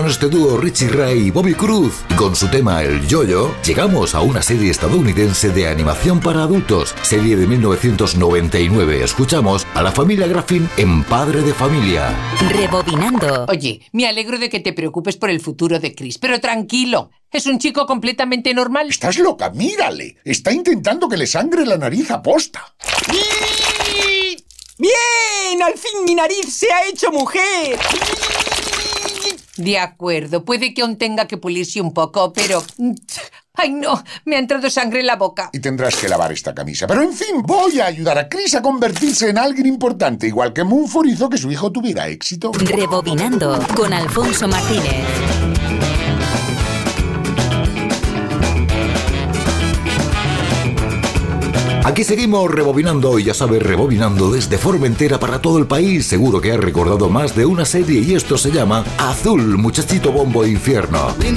este dúo Richie Ray y Bobby Cruz. Y con su tema El Yo-Yo, llegamos a una serie estadounidense de animación para adultos, serie de 1999. Escuchamos a la familia Graffin en Padre de Familia. Rebobinando. Oye, me alegro de que te preocupes por el futuro de Chris, pero tranquilo, es un chico completamente normal. ¿Estás loca? Mírale. Está intentando que le sangre la nariz a posta. ¡Bien! ¡Al fin mi nariz se ha hecho mujer! De acuerdo, puede que aún tenga que pulirse un poco, pero... ¡Ay, no! Me ha entrado sangre en la boca. Y tendrás que lavar esta camisa. Pero en fin, voy a ayudar a Chris a convertirse en alguien importante, igual que Munford hizo que su hijo tuviera éxito. Rebobinando con Alfonso Martínez. Aquí seguimos rebobinando y ya sabes, rebobinando desde Formentera para todo el país. Seguro que has recordado más de una serie y esto se llama Azul, Muchachito Bombo Infierno.